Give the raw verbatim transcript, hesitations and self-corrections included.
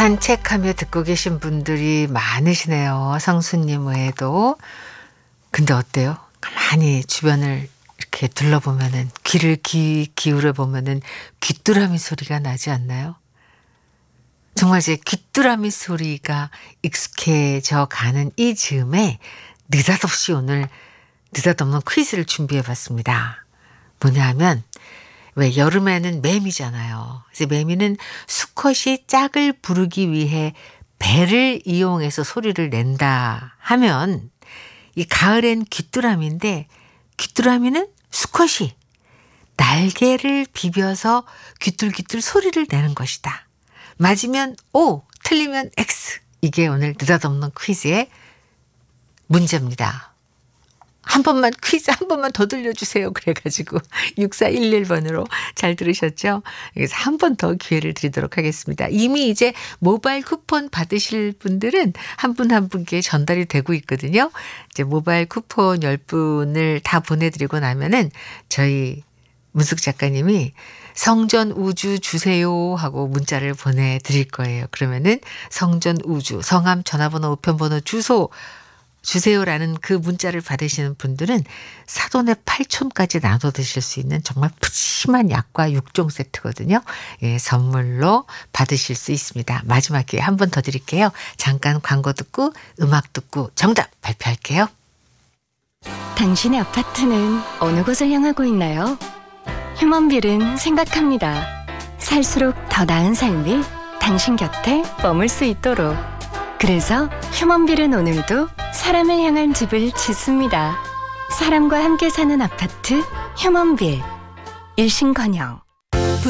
산책하며 듣고 계신 분들이 많으시네요. 성수님 외에도. 근데 어때요? 가만히 주변을 이렇게 둘러보면은 귀를 기, 기울여 보면은 귀뚜라미 소리가 나지 않나요? 정말 이제 귀뚜라미 소리가 익숙해져 가는 이 즈음에 느닷없이 오늘 느닷없는 퀴즈를 준비해 봤습니다. 뭐냐 하면 왜 여름에는 매미잖아요. 그래서 매미는 수컷이 짝을 부르기 위해 배를 이용해서 소리를 낸다 하면 이 가을엔 귀뚜라미인데 귀뚜라미는 수컷이 날개를 비벼서 귀뚤귀뚤 소리를 내는 것이다. 맞으면 O, 틀리면 X. 이게 오늘 느닷없는 퀴즈의 문제입니다. 한 번만 퀴즈 한 번만 더 들려주세요. 그래가지고 육사일일 번으로 잘 들으셨죠? 그래서 한 번 더 기회를 드리도록 하겠습니다. 이미 이제 모바일 쿠폰 받으실 분들은 한 분 한 분께 전달이 되고 있거든요. 이제 모바일 쿠폰 열 분을 다 보내드리고 나면은 저희 문숙 작가님이 성전 우주 주세요 하고 문자를 보내드릴 거예요. 그러면은 성전 우주 성함 전화번호 우편번호 주소 주세요라는 그 문자를 받으시는 분들은 사돈의 팔촌까지 나눠 드실 수 있는 정말 푸짐한 약과 육종 세트거든요. 예, 선물로 받으실 수 있습니다. 마지막 기회 한 번 더 드릴게요. 잠깐 광고 듣고 음악 듣고 정답 발표할게요. 당신의 아파트는 어느 곳을 향하고 있나요? 휴먼빌은 생각합니다. 살수록 더 나은 삶이 당신 곁에 머물 수 있도록. 그래서 휴먼빌은 오늘도 사람을 향한 집을 짓습니다. 사람과 함께 사는 아파트 휴먼빌. 일신건영.